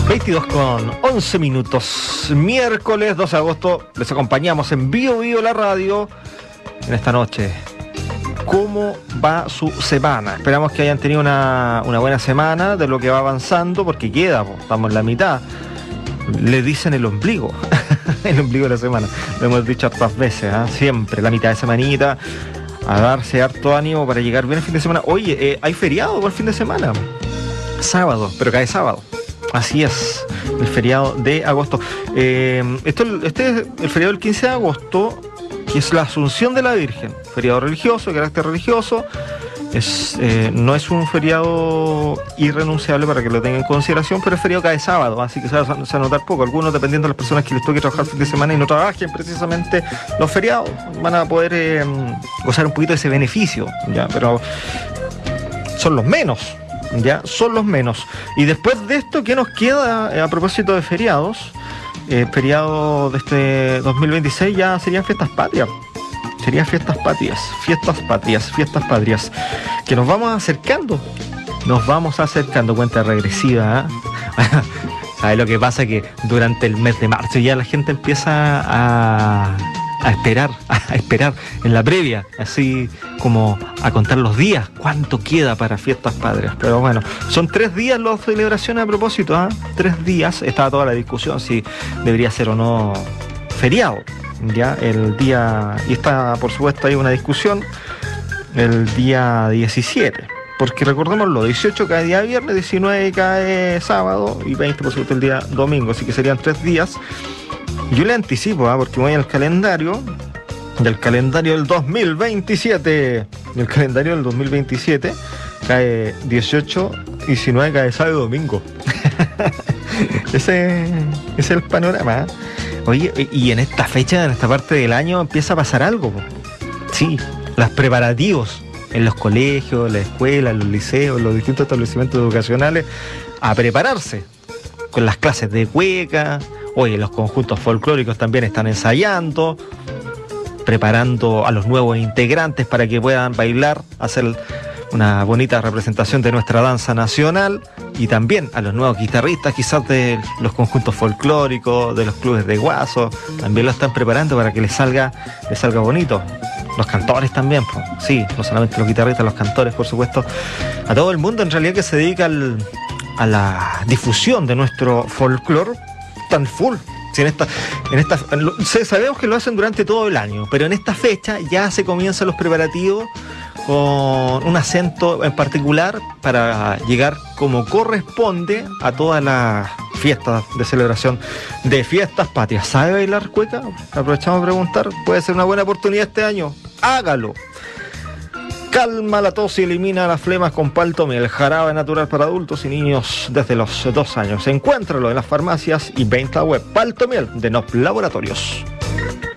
22:11, miércoles 12 de agosto, les acompañamos en Bio Bio la radio en esta noche. ¿Cómo va su semana? Esperamos que hayan tenido una buena semana de lo que va avanzando, porque queda, estamos en la mitad. Le dicen el ombligo, el ombligo de la semana, lo hemos dicho hartas veces, siempre, la mitad de semanita, a darse harto ánimo para llegar bien el fin de semana. Oye, hay feriado por el fin de semana, sábado, pero cae sábado. Así es, el feriado de agosto. Este es el feriado del 15 de agosto, que es la Asunción de la Virgen. Feriado religioso, de carácter religioso. No es un feriado irrenunciable para que lo tengan en consideración, pero el feriado cae sábado, así que se va a notar poco. Algunos, dependiendo de las personas que les toque trabajar el fin de semana y no trabajen precisamente los feriados, van a poder gozar un poquito de ese beneficio, ¿ya? Pero son los menos. Ya son los menos. Y después de esto, ¿qué nos queda a propósito de feriados? Feriado de este 2026 ya serían fiestas patrias. Serían fiestas patrias, que nos vamos acercando. Cuenta regresiva, ¿sabes lo que pasa? Que durante el mes de marzo ya la gente empieza a esperar en la previa, así como a contar los días, cuánto queda para fiestas patrias. Pero bueno, son 3 días las celebraciones a propósito, 3 días, estaba toda la discusión si debería ser o no feriado, ya el día, y está por supuesto hay una discusión, el día 17, porque recordémoslo, 18 cae día viernes, 19 cae sábado y 20 por supuesto el día domingo, así que serían 3 días. Yo le anticipo, porque voy al calendario del 2027. El calendario del 2027 cae 18, 19 cae sábado y domingo. Ese es el panorama. Oye, y en esta fecha, en esta parte del año, empieza a pasar algo. Sí, los preparativos en los colegios, las escuelas, los liceos, los distintos establecimientos educacionales, a prepararse con las clases de cueca. Oye, los conjuntos folclóricos también están ensayando, preparando a los nuevos integrantes para que puedan bailar, hacer una bonita representación de nuestra danza nacional, y también a los nuevos guitarristas quizás de los conjuntos folclóricos, de los clubes de guaso, también lo están preparando para que les salga bonito. Los cantores también, sí, no solamente los guitarristas, los cantores, por supuesto, a todo el mundo en realidad que se dedica a la difusión de nuestro folclore. Tan full. Si sabemos que lo hacen durante todo el año, pero en esta fecha ya se comienzan los preparativos con un acento en particular para llegar como corresponde a todas las fiestas de celebración de fiestas patrias. ¿Sabe bailar cueca? Aprovechamos a preguntar. Puede ser una buena oportunidad este año. Hágalo. Calma la tos y elimina las flemas con Paltomiel, jarabe natural para adultos y niños desde los 2 años. Encuéntralo en las farmacias y venta web. Paltomiel de Nop Laboratorios.